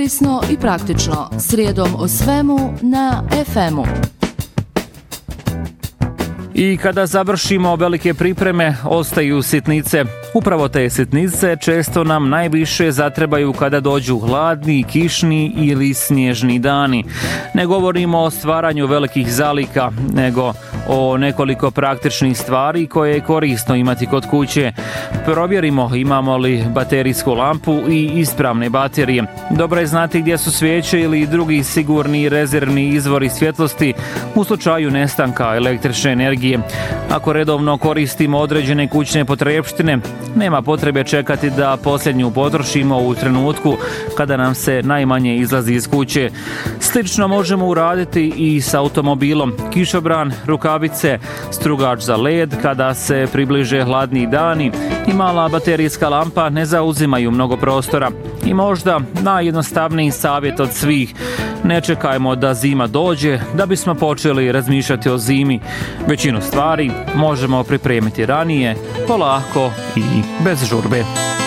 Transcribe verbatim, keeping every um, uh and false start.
korisno i praktično, srijedom o svemu na ef emu. I kada završimo velike pripreme, ostaju sitnice. Upravo te sitnice često nam najviše zatrebaju kada dođu hladni, kišni ili snježni dani. Ne govorimo o stvaranju velikih zalika, nego o nekoliko praktičnih stvari koje je korisno imati kod kuće. Provjerimo imamo li baterijsku lampu i ispravne baterije. Dobro je znati gdje su svijeće ili drugi sigurni rezervni izvori svjetlosti u slučaju nestanka električne energije. Ako redovno koristimo određene kućne potrepštine, nema potrebe čekati da posljednju potrošimo u trenutku kada nam se najmanje izlazi iz kuće. Slično možemo uraditi i s automobilom. Kišobran, rukavice, strugač za led kada se približe hladni dani i mala baterijska lampa ne zauzimaju mnogo prostora. I možda najjednostavniji savjet od svih: ne čekajmo da zima dođe da bismo počeli razmišljati o zimi. Većinu stvari možemo pripremiti ranije, polako i bez žurbe.